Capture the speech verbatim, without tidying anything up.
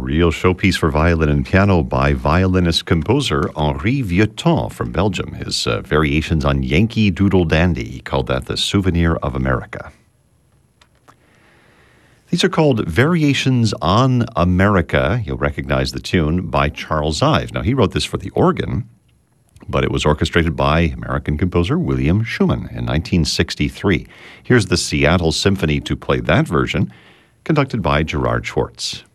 real showpiece for violin and piano by violinist-composer Henri Vieuxtemps from Belgium. His uh, variations on Yankee Doodle Dandy. He called that the Souvenir of America. These are called Variations on America. You'll recognize the tune by Charles Ives. Now, he wrote this for the organ, but it was orchestrated by American composer William Schumann in nineteen sixty-three. Here's the Seattle Symphony to play that version, conducted by Gerard Schwartz.